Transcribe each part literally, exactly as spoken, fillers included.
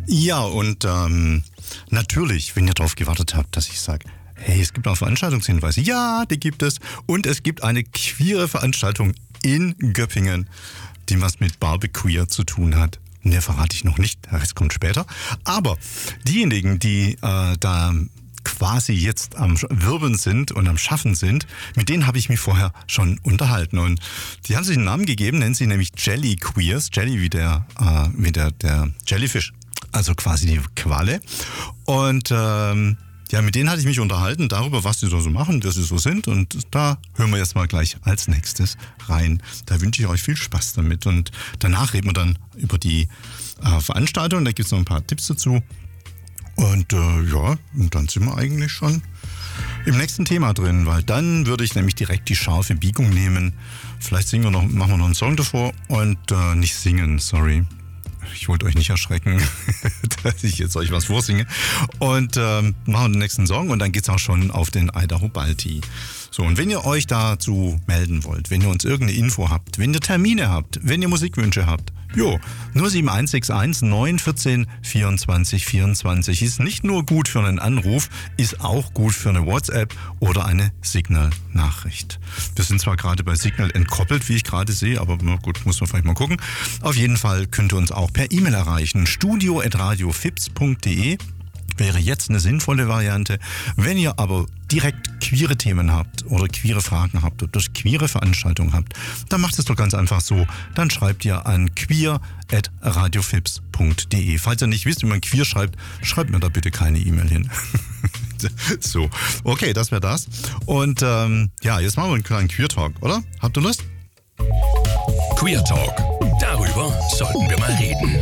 Ja, und ähm, natürlich, wenn ihr darauf gewartet habt, dass ich sage, hey, es gibt auch Veranstaltungshinweise. Ja, die gibt es. Und es gibt eine queere Veranstaltung in Göppingen, die was mit Barbequeer zu tun hat. Mehr verrate ich noch nicht, der Rest kommt später. Aber diejenigen, die äh, da quasi jetzt am Wirbeln sind und am Schaffen sind, mit denen habe ich mich vorher schon unterhalten. Und die haben sich einen Namen gegeben, nennen sie nämlich Jelly Queers. Jelly wie der, äh, wie der, der Jellyfish, also quasi die Qualle. Und ähm, ja, mit denen hatte ich mich unterhalten darüber, was die so machen, dass sie so sind. Und da hören wir jetzt mal gleich als nächstes rein. Da wünsche ich euch viel Spaß damit. Und danach reden wir dann über die äh, Veranstaltung. Da gibt es noch ein paar Tipps dazu. Und äh, ja, und dann sind wir eigentlich schon im nächsten Thema drin, weil dann würde ich nämlich direkt die scharfe Biegung nehmen. Vielleicht singen wir noch, machen wir noch einen Song davor und äh, nicht singen, sorry. Ich wollte euch nicht erschrecken, dass ich jetzt euch was vorsinge. Und ähm, machen den nächsten Song und dann geht's auch schon auf den Idaho Balti. So, und wenn ihr euch dazu melden wollt, wenn ihr uns irgendeine Info habt, wenn ihr Termine habt, wenn ihr Musikwünsche habt, jo, null sieben eins sechs eins neun eins vier vierundzwanzig vierundzwanzig ist nicht nur gut für einen Anruf, ist auch gut für eine WhatsApp oder eine Signal-Nachricht. Wir sind zwar gerade bei Signal entkoppelt, wie ich gerade sehe, aber na gut, muss man vielleicht mal gucken. Auf jeden Fall könnt ihr uns auch per E-Mail erreichen. studio at radiofips punkt de wäre jetzt eine sinnvolle Variante. Wenn ihr aber direkt queere Themen habt oder queere Fragen habt oder queere Veranstaltungen habt, dann macht es doch ganz einfach so. Dann schreibt ihr an queer at radiofips punkt de. Falls ihr nicht wisst, wie man queer schreibt, schreibt mir da bitte keine E-Mail hin. So, okay, das wäre das. Und ähm, ja, jetzt machen wir einen kleinen Queer Talk, oder? Habt ihr Lust? Queer Talk. Darüber sollten wir mal reden.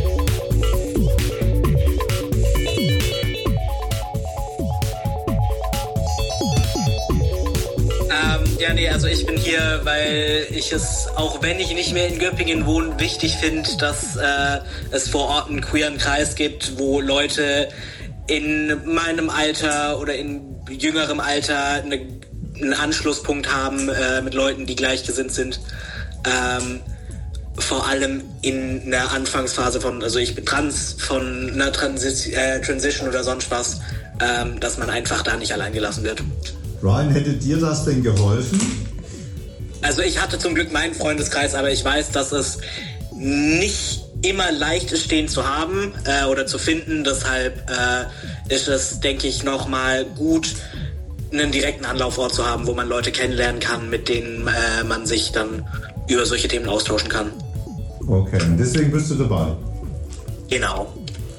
Ja, nee, also ich bin hier, weil ich es, auch wenn ich nicht mehr in Göppingen wohne, wichtig finde, dass äh, es vor Ort einen queeren Kreis gibt, wo Leute in meinem Alter oder in jüngerem Alter eine, einen Anschlusspunkt haben äh, mit Leuten, die gleichgesinnt sind. Ähm, vor allem in der Anfangsphase von, also ich bin trans, von einer Transi- äh, Transition oder sonst was, ähm, dass man einfach da nicht allein gelassen wird. Ryan, hätte dir das denn geholfen? Also ich hatte zum Glück meinen Freundeskreis, aber ich weiß, dass es nicht immer leicht ist, stehen zu haben äh, oder zu finden. Deshalb äh, ist es, denke ich, nochmal gut, einen direkten Anlaufort zu haben, wo man Leute kennenlernen kann, mit denen äh, man sich dann über solche Themen austauschen kann. Okay, und deswegen bist du dabei? Genau.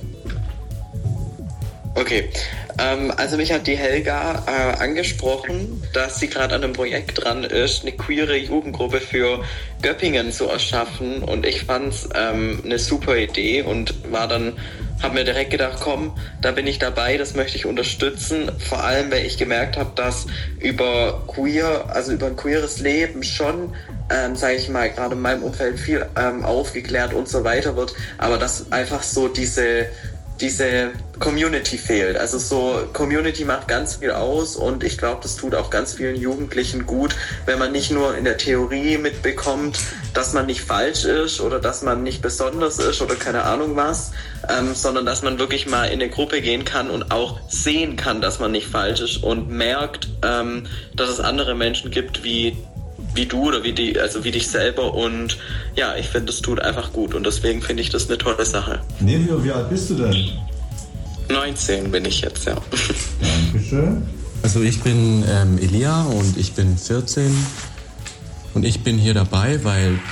Okay, ähm, also mich hat die Helga äh, angesprochen, dass sie gerade an einem Projekt dran ist, eine queere Jugendgruppe für Göppingen zu erschaffen, und ich fand's ähm, eine super Idee und war dann, habe mir direkt gedacht, komm, da bin ich dabei, das möchte ich unterstützen, vor allem, weil ich gemerkt habe, dass über queer, also über ein queeres Leben schon, ähm, sage ich mal, gerade in meinem Umfeld viel ähm, aufgeklärt und so weiter wird, aber dass einfach so diese diese Community fehlt. Also so, Community macht ganz viel aus, und ich glaube, das tut auch ganz vielen Jugendlichen gut, wenn man nicht nur in der Theorie mitbekommt, dass man nicht falsch ist oder dass man nicht besonders ist oder keine Ahnung was, ähm, sondern dass man wirklich mal in eine Gruppe gehen kann und auch sehen kann, dass man nicht falsch ist und merkt, ähm, dass es andere Menschen gibt wie wie du oder wie die, also wie dich selber, und ja, ich finde, das tut einfach gut, und deswegen finde ich das eine tolle Sache. Nevio, wie alt bist du denn? neunzehn bin ich jetzt, ja. Dankeschön. Also ich bin ähm, Elia und ich bin vierzehn und ich bin hier dabei, weil